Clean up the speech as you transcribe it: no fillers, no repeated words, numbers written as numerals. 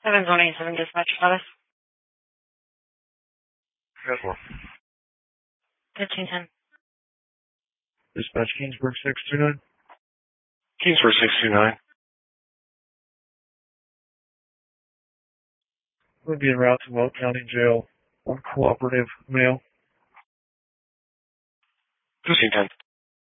727 dispatch status. Yes, 1510. Dispatch Kingsburg 629. Kingsburg 629. We'll be en route to Weld County Jail on cooperative mail. 1510.